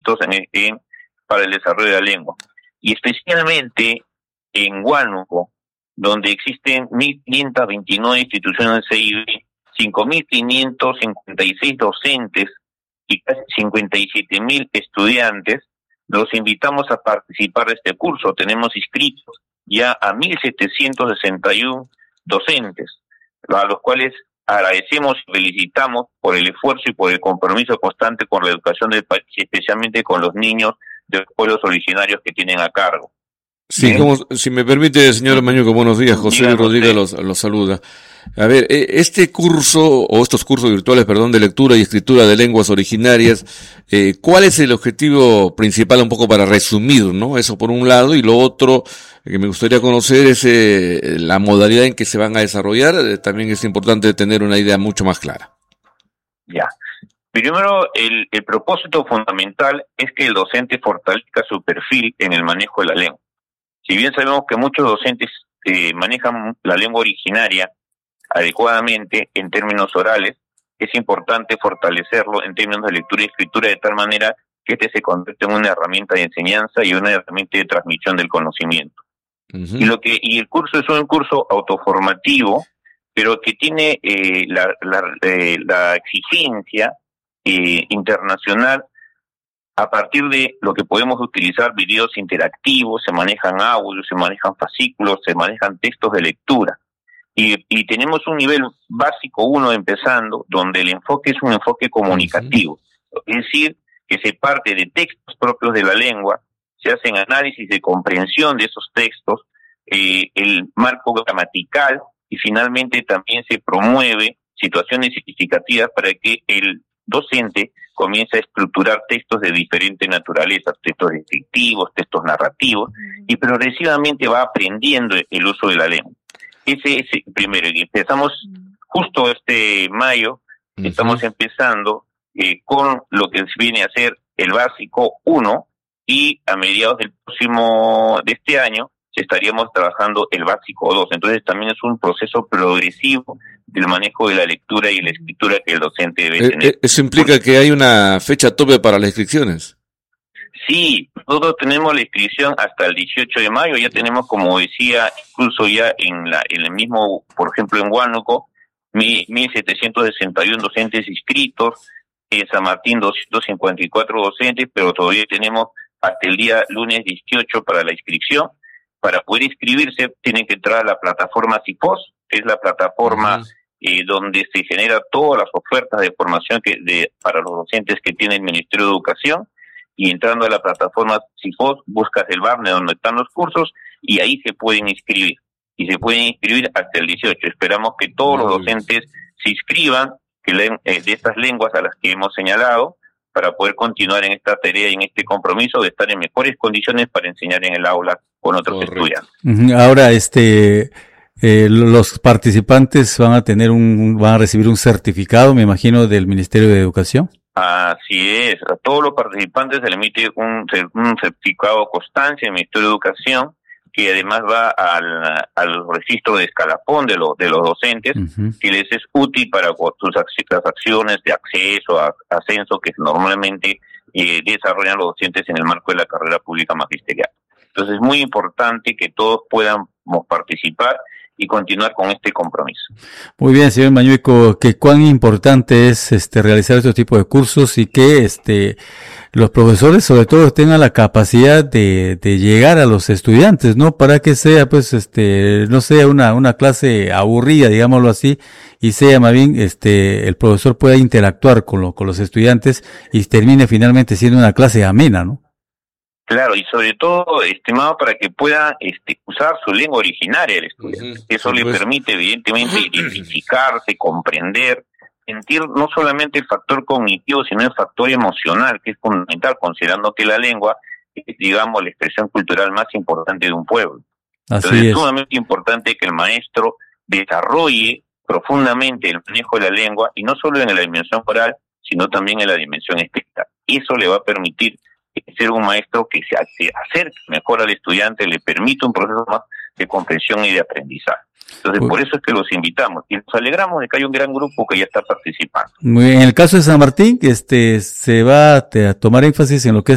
escritos para el desarrollo de la lengua. Y especialmente en Huánuco, donde existen 1.529 instituciones CIB, 5.556 docentes y casi 57.000 estudiantes, los invitamos a participar de este curso. Tenemos inscritos ya a 1.761 docentes, a los cuales agradecemos y felicitamos por el esfuerzo y por el compromiso constante con la educación del país, especialmente con los niños de los pueblos originarios que tienen a cargo. Sí, si me permite, señor Mañuco, buenos días. José Luis Rodríguez los saluda. A ver, este curso, o estos cursos virtuales, de lectura y escritura de lenguas originarias, ¿cuál es el objetivo principal, un poco para resumir, ¿no? Eso por un lado, y lo otro que me gustaría conocer es la modalidad en que se van a desarrollar. También es importante tener una idea mucho más clara. Ya. Primero, el propósito fundamental es que el docente fortalezca su perfil en el manejo de la lengua. Si bien sabemos que muchos docentes manejan la lengua originaria adecuadamente en términos orales, es importante fortalecerlo en términos de lectura y escritura de tal manera que este se convierta en una herramienta de enseñanza y una herramienta de transmisión del conocimiento. Uh-huh. Y el curso es un curso autoformativo, pero que tiene la exigencia internacional a partir de lo que podemos utilizar videos interactivos, se manejan audios, se manejan fascículos, se manejan textos de lectura. Y tenemos un nivel básico 1 empezando, donde el enfoque es un enfoque comunicativo. Uh-huh. Es decir, que se parte de textos propios de la lengua, se hacen análisis de comprensión de esos textos, el marco gramatical, y finalmente también se promueve situaciones significativas para que el docente comienza a estructurar textos de diferente naturaleza, textos descriptivos, textos narrativos, y progresivamente va aprendiendo el uso de la lengua. Ese es el primero, y empezamos justo este mayo, estamos empezando con lo que viene a ser el básico 1, y a mediados de este año estaríamos trabajando el básico 2. Entonces también es un proceso progresivo del manejo de la lectura y la escritura que el docente debe tener. ¿Eso implica que hay una fecha tope para las inscripciones? Sí, nosotros tenemos la inscripción hasta el 18 de mayo, ya tenemos, como decía, incluso ya en el mismo, por ejemplo, en Huánuco, 1.761 docentes inscritos, en San Martín 254 docentes, pero todavía tenemos hasta el día lunes 18 para la inscripción. Para poder inscribirse tienen que entrar a la plataforma CIFOS, que es la plataforma donde se generan todas las ofertas de formación para los docentes que tiene el Ministerio de Educación, y entrando a la plataforma CIFOS buscas el banner donde están los cursos y ahí se pueden inscribir. Y se pueden inscribir hasta el 18. Esperamos que todos los docentes se inscriban de estas lenguas a las que hemos señalado, para poder continuar en esta tarea y en este compromiso de estar en mejores condiciones para enseñar en el aula con otros estudiantes. Ahora, los participantes van a recibir un certificado, me imagino, del Ministerio de Educación. Así es, a todos los participantes se le emite un certificado de constancia del Ministerio de Educación, que además va al registro de escalafón de los docentes, que les es útil para las acciones de acceso, ascenso que normalmente desarrollan los docentes en el marco de la carrera pública magisterial. Entonces es muy importante que todos podamos participar y continuar con este compromiso. Muy bien, señor Mañuco, que cuán importante es realizar este tipo de cursos y que los profesores sobre todo tengan la capacidad de llegar a los estudiantes, ¿no? Para que sea no sea una clase aburrida, digámoslo así, y sea más bien el profesor pueda interactuar con los estudiantes y termine finalmente siendo una clase amena, ¿no? Claro, y sobre todo, estimado, para que pueda usar su lengua originaria el estudiante. Eso le permite, evidentemente, identificarse, comprender, sentir no solamente el factor cognitivo, sino el factor emocional, que es fundamental, considerando que la lengua es, digamos, la expresión cultural más importante de un pueblo. Entonces es sumamente importante que el maestro desarrolle profundamente el manejo de la lengua, y no solo en la dimensión oral, sino también en la dimensión escrita. Eso le va a permitir ser un maestro que se acerque mejor al estudiante, le permite un proceso más de comprensión y de aprendizaje. Entonces, por eso es que los invitamos y nos alegramos de que hay un gran grupo que ya está participando. Muy bien. En el caso de San Martín, se va a tomar énfasis en lo que es